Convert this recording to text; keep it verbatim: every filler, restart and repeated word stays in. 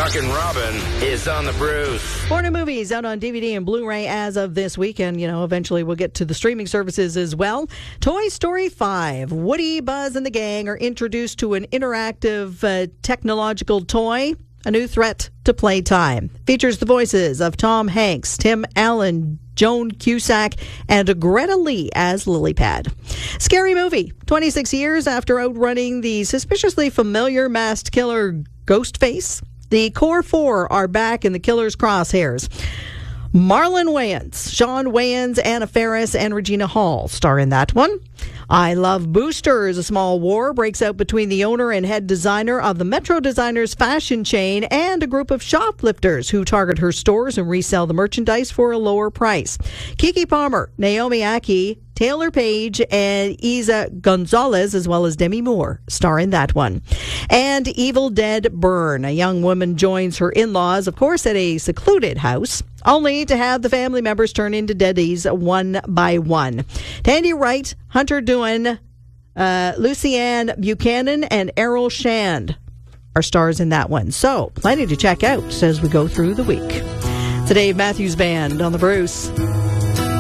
Rockin' Robin is on the Bruce. Four new movies out on D V D and Blu-ray as of this weekend. You know, eventually we'll get to the streaming services as well. Toy Story five. Woody, Buzz, and the gang are introduced to an interactive uh, technological toy. A new threat to playtime. Features the voices of Tom Hanks, Tim Allen, Joan Cusack, and Greta Lee as Lilypad. Scary Movie. twenty-six years after outrunning the suspiciously familiar masked killer Ghostface, the core four are back in the killer's crosshairs. Marlon Wayans, Sean Wayans, Anna Faris, and Regina Hall star in that one. I Love Boosters. A small war breaks out between the owner and head designer of the Metro Designers fashion chain and a group of shoplifters who target her stores and resell the merchandise for a lower price. Keke Palmer, Naomi Aki, Taylor Page, and Isa Gonzalez, as well as Demi Moore, star in that one. And Evil Dead Burn. A young woman joins her in-laws, of course, at a secluded house, only to have the family members turn into deadies one by one. Tandy Wright, Hunter Doohan, uh, Lucianne Buchanan, and Errol Shand are stars in that one. So, plenty to check out as we go through the week. It's the Dave Matthews Band on the Bruce.